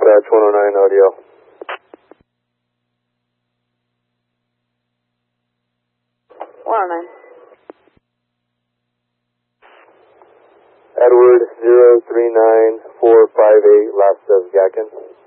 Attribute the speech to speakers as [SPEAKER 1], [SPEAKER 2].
[SPEAKER 1] Dispatch 109 audio. Edward 039458, last of Gatkin.